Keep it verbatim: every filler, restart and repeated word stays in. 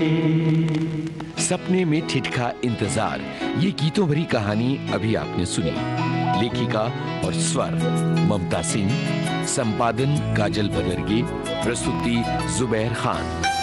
सपने में ठिठका इंतजार, ये गीतों भरी कहानी अभी आपने सुनी। लेखिका और स्वर ममता सिंह, संपादन काजल बनर्गे, प्रस्तुति जुबैर खान।